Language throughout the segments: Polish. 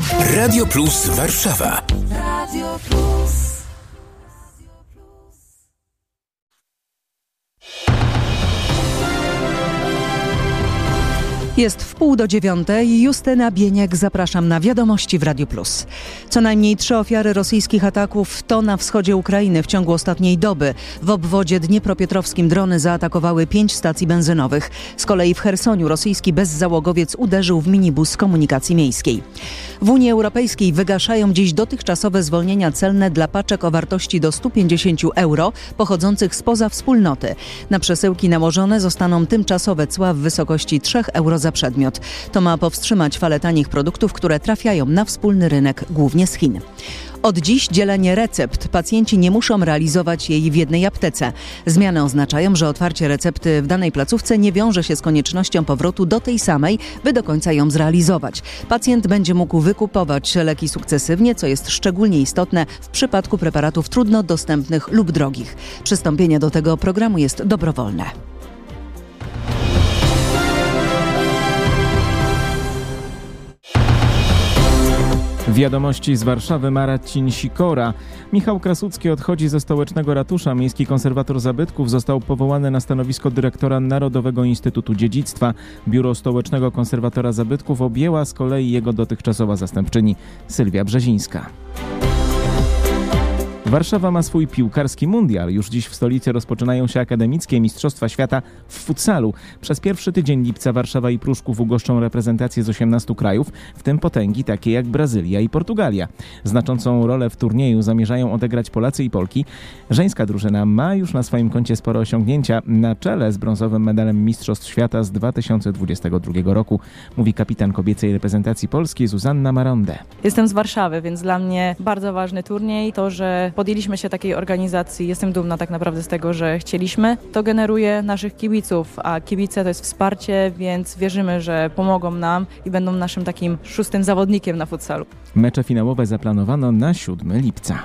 Radio Plus Warszawa. Radio Plus. Jest 8:30. Justyna Bieniek, zapraszam na wiadomości w Radiu Plus. Co najmniej 3 ofiary rosyjskich ataków to na wschodzie Ukrainy w ciągu ostatniej doby. W obwodzie dniepropietrowskim drony zaatakowały 5 stacji benzynowych. Z kolei w Chersoniu rosyjski bezzałogowiec uderzył w minibus komunikacji miejskiej. W Unii Europejskiej wygaszają dziś dotychczasowe zwolnienia celne dla paczek o wartości do 150 euro pochodzących spoza wspólnoty. Na przesyłki nałożone zostaną tymczasowe cła w wysokości 3 euro za przedmiot. To ma powstrzymać falę tanich produktów, które trafiają na wspólny rynek głównie z Chin. Od dziś dzielenie recept. Pacjenci nie muszą realizować jej w jednej aptece. Zmiany oznaczają, że otwarcie recepty w danej placówce nie wiąże się z koniecznością powrotu do tej samej, by do końca ją zrealizować. Pacjent będzie mógł wykupować leki sukcesywnie, co jest szczególnie istotne w przypadku preparatów trudno dostępnych lub drogich. Przystąpienie do tego programu jest dobrowolne. Wiadomości z Warszawy, Marcin Sikora. Michał Krasucki odchodzi ze stołecznego ratusza. Miejski konserwator zabytków został powołany na stanowisko dyrektora Narodowego Instytutu Dziedzictwa. Biuro stołecznego konserwatora zabytków objęła z kolei jego dotychczasowa zastępczyni Sylwia Brzezińska. Warszawa ma swój piłkarski mundial. Już dziś w stolicy rozpoczynają się akademickie Mistrzostwa Świata w futsalu. Przez pierwszy tydzień lipca Warszawa i Pruszków ugoszczą reprezentacje z 18 krajów, w tym potęgi takie jak Brazylia i Portugalia. Znaczącą rolę w turnieju zamierzają odegrać Polacy i Polki. Żeńska drużyna ma już na swoim koncie spore osiągnięcia. Na czele z brązowym medalem Mistrzostw Świata z 2022 roku, mówi kapitan kobiecej reprezentacji Polski Zuzanna Maronde. Jestem z Warszawy, więc dla mnie bardzo ważny turniej. To, że podjęliśmy się takiej organizacji, jestem dumna tak naprawdę z tego, że chcieliśmy. To generuje naszych kibiców, a kibice to jest wsparcie, więc wierzymy, że pomogą nam i będą naszym takim 6. zawodnikiem na futsalu. Mecze finałowe zaplanowano na 7 lipca.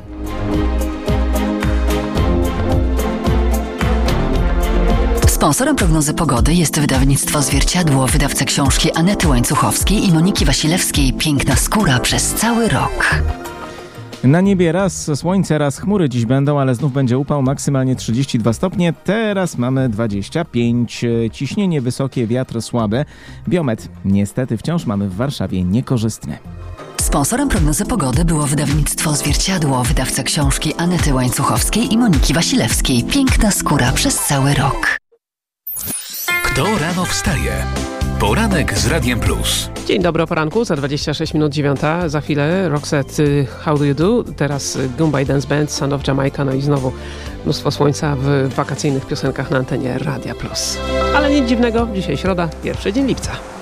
Sponsorem prognozy pogody jest wydawnictwo Zwierciadło, wydawca książki Anety Łańcuchowskiej i Moniki Wasilewskiej „Piękna skóra przez cały rok”. Na niebie raz słońce, raz chmury dziś będą, ale znów będzie upał, maksymalnie 32 stopnie. Teraz mamy 25. Ciśnienie wysokie, wiatr słaby. Biometr niestety wciąż mamy w Warszawie niekorzystny. Sponsorem prognozy pogody było wydawnictwo Zwierciadło, wydawca książki Anety Łańcuchowskiej i Moniki Wasilewskiej „Piękna skóra przez cały rok”. Kto rano wstaje? Poranek z Radiem Plus. Dzień dobry o poranku, za 26 minut 9. Za chwilę Roxette, How Do You Do? Teraz Goombay Dance Band, Son of Jamaica, no i znowu mnóstwo słońca w wakacyjnych piosenkach na antenie Radia Plus. Ale nic dziwnego, dzisiaj środa, pierwszy dzień lipca.